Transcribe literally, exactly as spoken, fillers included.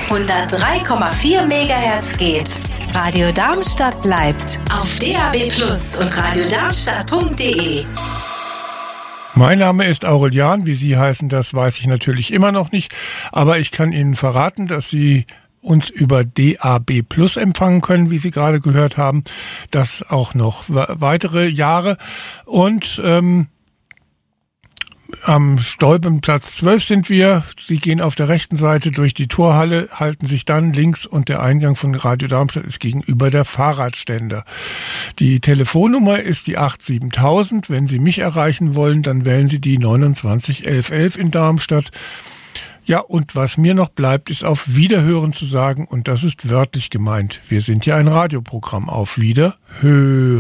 hundertdrei Komma vier Megahertz geht. Radio Darmstadt bleibt Auf D A B Plus und radiodarmstadt punkt de. Mein Name ist Aurelian, wie Sie heißen, das weiß ich natürlich immer noch nicht, aber ich kann Ihnen verraten, dass Sie uns über D A B Plus empfangen können, wie Sie gerade gehört haben, das auch noch weitere Jahre. Und ähm, am Stolpenplatz zwölf sind wir. Sie gehen auf der rechten Seite durch die Torhalle, halten sich dann links und der Eingang von Radio Darmstadt ist gegenüber der Fahrradständer. Die Telefonnummer ist die acht siebentausend. Wenn Sie mich erreichen wollen, dann wählen Sie die neunundzwanzig elf elf in Darmstadt. Ja, und was mir noch bleibt, ist auf Wiederhören zu sagen, und das ist wörtlich gemeint. Wir sind ja ein Radioprogramm. Auf Wiederhören.